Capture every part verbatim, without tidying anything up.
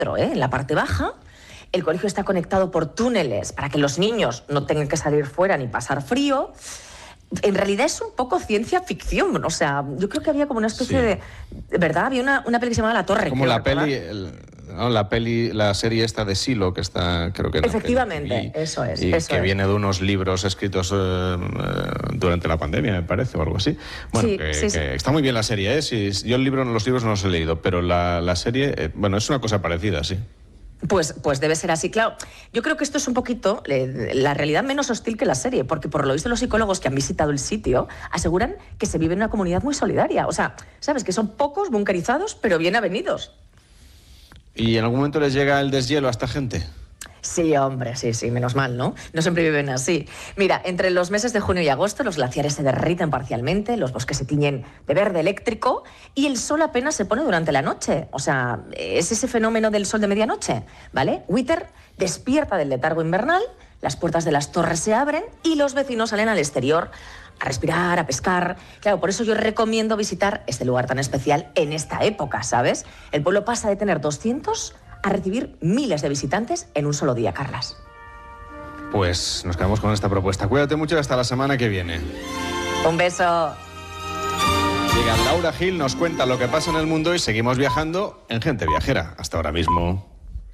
¿eh? En la parte baja. El colegio está conectado por túneles para que los niños no tengan que salir fuera ni pasar frío. En realidad es un poco ciencia ficción, o sea, yo creo que había como una especie Sí. de... de ¿verdad? Había una, una peli que se llamaba La Torre. Como creo la recordar. peli, el, no, la peli, la serie esta de Silo, que está, creo que en Efectivamente, Apple T V, eso es, y eso que es. viene de unos libros escritos eh, eh, durante la pandemia, me parece, o algo así. Bueno, Sí, que, sí, que sí. está muy bien la serie, ¿eh? Sí, yo el libro, los libros no los he leído, pero la, la serie, eh, bueno, es una cosa parecida, sí. Pues, pues debe ser así, claro. Yo creo que esto es un poquito eh, la realidad menos hostil que la serie, porque por lo visto los psicólogos que han visitado el sitio aseguran que se vive en una comunidad muy solidaria. O sea, ¿sabes? Que son pocos bunkerizados, pero bien avenidos. ¿Y en algún momento les llega el deshielo a esta gente? Sí, hombre, sí, sí, menos mal, ¿no? No siempre viven así. Mira, entre los meses de junio y agosto los glaciares se derriten parcialmente, los bosques se tiñen de verde eléctrico y el sol apenas se pone durante la noche. O sea, es ese fenómeno del sol de medianoche, ¿vale? Whittier despierta del letargo invernal, las puertas de las torres se abren y los vecinos salen al exterior a respirar, a pescar. Claro, por eso yo recomiendo visitar este lugar tan especial en esta época, ¿sabes? El pueblo pasa de tener doscientos a recibir miles de visitantes en un solo día, Carlas. Pues nos quedamos con esta propuesta. Cuídate mucho y hasta la semana que viene. Un beso. Llega Laura Gil, nos cuenta lo que pasa en el mundo y seguimos viajando en Gente Viajera. Hasta ahora mismo.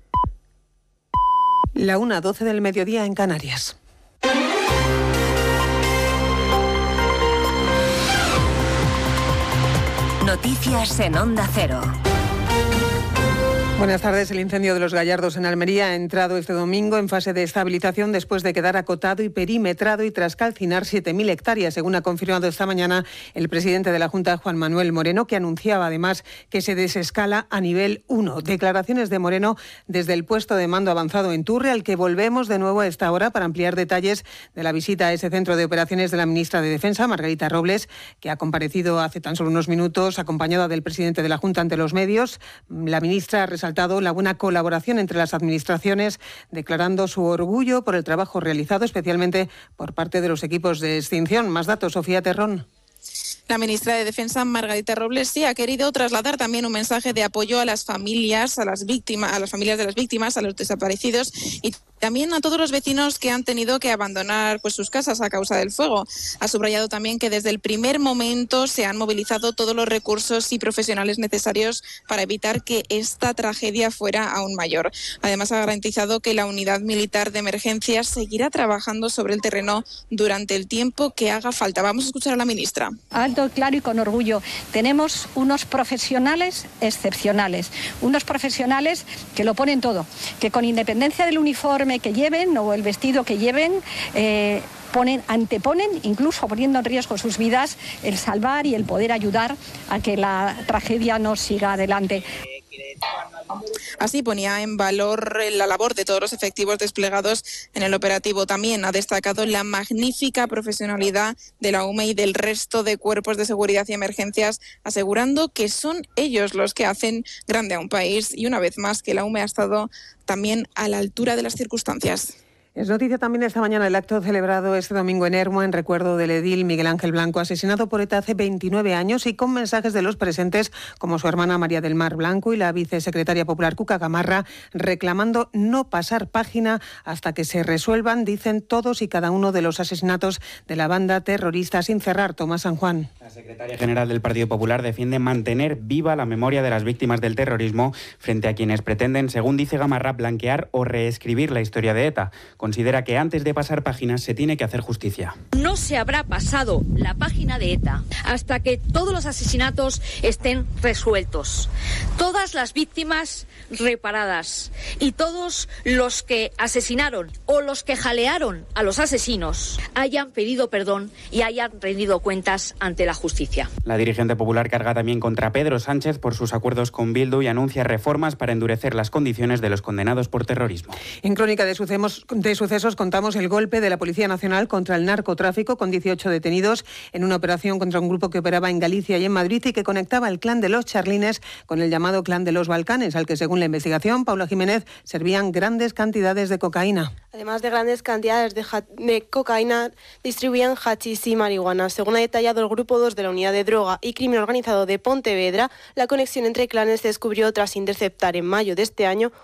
La una doce del mediodía en Canarias. Noticias en Onda Cero. Buenas tardes. El incendio de los Gallardos en Almería ha entrado este domingo en fase de estabilización después de quedar acotado y perimetrado y tras calcinar siete mil hectáreas, según ha confirmado esta mañana el presidente de la Junta, Juan Manuel Moreno, que anunciaba además que se desescala a nivel uno. Declaraciones de Moreno desde el puesto de mando avanzado en Turre, al que volvemos de nuevo a esta hora para ampliar detalles de la visita a ese centro de operaciones de la ministra de Defensa, Margarita Robles, que ha comparecido hace tan solo unos minutos acompañada del presidente de la Junta ante los medios. La ministra ha resaltado la buena colaboración entre las administraciones, declarando su orgullo por el trabajo realizado, especialmente por parte de los equipos de extinción. Más datos, Sofía Terrón. La ministra de Defensa, Margarita Robles, sí ha querido trasladar también un mensaje de apoyo a las familias, a las víctimas, a las familias de las víctimas, a los desaparecidos y también a todos los vecinos que han tenido que abandonar pues, sus casas a causa del fuego. Ha subrayado también que desde el primer momento se han movilizado todos los recursos y profesionales necesarios para evitar que esta tragedia fuera aún mayor. Además, ha garantizado que la unidad militar de emergencias seguirá trabajando sobre el terreno durante el tiempo que haga falta. Vamos a escuchar a la ministra. Alto, claro y con orgullo. Tenemos unos profesionales excepcionales, unos profesionales que lo ponen todo, que con independencia del uniforme que lleven o el vestido que lleven, eh, ponen, anteponen, incluso poniendo en riesgo sus vidas, el salvar y el poder ayudar a que la tragedia no siga adelante. Así ponía en valor la labor de todos los efectivos desplegados en el operativo. También ha destacado la magnífica profesionalidad de la U M E y del resto de cuerpos de seguridad y emergencias, asegurando que son ellos los que hacen grande a un país y una vez más que la U M E ha estado también a la altura de las circunstancias. Es noticia también esta mañana el acto celebrado este domingo en Ermua en recuerdo del edil Miguel Ángel Blanco, asesinado por ETA hace veintinueve años y con mensajes de los presentes como su hermana María del Mar Blanco y la vicesecretaria popular Cuca Gamarra reclamando no pasar página hasta que se resuelvan, dicen, todos y cada uno de los asesinatos de la banda terrorista. Sin cerrar, Tomás San Juan. La secretaria general del Partido Popular defiende mantener viva la memoria de las víctimas del terrorismo frente a quienes pretenden, según dice Gamarra, blanquear o reescribir la historia de ETA. Considera que antes de pasar páginas se tiene que hacer justicia. No se habrá pasado la página de ETA hasta que todos los asesinatos estén resueltos, todas las víctimas reparadas y todos los que asesinaron o los que jalearon a los asesinos hayan pedido perdón y hayan rendido cuentas ante la justicia. La dirigente popular carga también contra Pedro Sánchez por sus acuerdos con Bildu y anuncia reformas para endurecer las condiciones de los condenados por terrorismo. En Crónica de Sucesos, de sucesos contamos el golpe de la Policía Nacional contra el narcotráfico con dieciocho detenidos en una operación contra un grupo que operaba en Galicia y en Madrid y que conectaba el clan de los Charlines con el llamado clan de los Balcanes, al que según la investigación, Paula Jiménez, servían grandes cantidades de cocaína. Además de grandes cantidades de, ja- de cocaína, distribuían hachís y marihuana. Según ha detallado el Grupo dos de la Unidad de Droga y Crimen Organizado de Pontevedra, la conexión entre clanes se descubrió tras interceptar en mayo de este año